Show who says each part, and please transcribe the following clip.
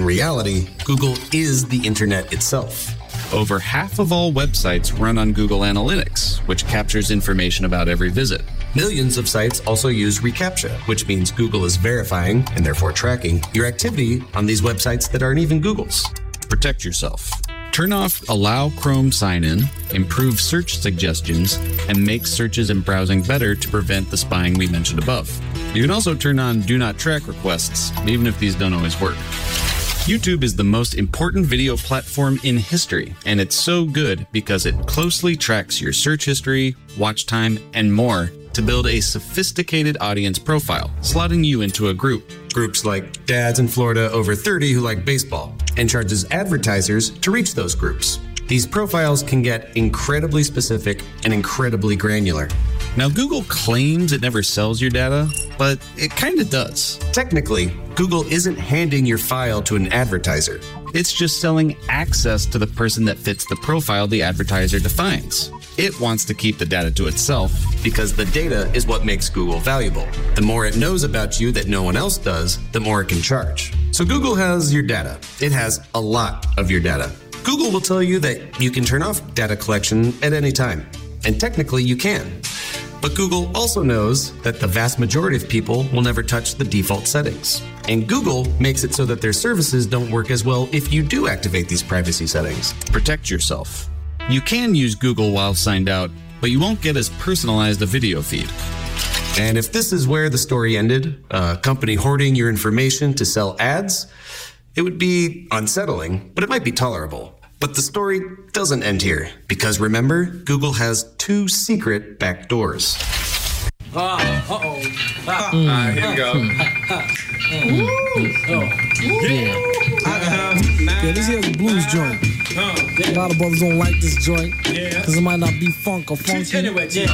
Speaker 1: in reality, Google is the internet itself.
Speaker 2: Over half of all websites run on Google Analytics, which captures information about every visit.
Speaker 1: Millions of sites also use reCAPTCHA, which means Google is verifying, and therefore tracking, your activity on these websites that aren't even Google's.
Speaker 2: Protect yourself. Turn off Allow Chrome Sign-In, improve search suggestions, and make searches and browsing better to prevent the spying we mentioned above. You can also turn on Do Not Track requests, even if these don't always work. YouTube is the most important video platform in history, and it's so good because it closely tracks your search history, watch time, and more to build a sophisticated audience profile, slotting you into a group.
Speaker 1: Groups like dads in Florida over 30 who like baseball, and charges advertisers to reach those groups. These profiles can get incredibly specific and incredibly granular.
Speaker 2: Now, Google claims it never sells your data, but it kind of does.
Speaker 1: Technically, Google isn't handing your file to an advertiser.
Speaker 2: It's just selling access to the person that fits the profile the advertiser defines. It wants to keep the data to itself.
Speaker 1: Because the data is what makes Google valuable. The more it knows about you that no one else does, the more it can charge. So Google has your data. It has a lot of your data. Google will tell you that you can turn off data collection at any time. And technically you can. But Google also knows that the vast majority of people will never touch the default settings. And Google makes it so that their services don't work as well if you do activate these privacy settings.
Speaker 2: Protect yourself. You can use Google while signed out, but you won't get as personalized a video feed.
Speaker 1: And if this is where the story ended, a company hoarding your information to sell ads, it would be unsettling, but it might be tolerable. But the story doesn't end here, because remember, Google has 2 secret back doors.
Speaker 3: Here we go.
Speaker 4: Yeah, this here's a blues joint. A lot of brothers don't like this joint because it might not be funk or funky.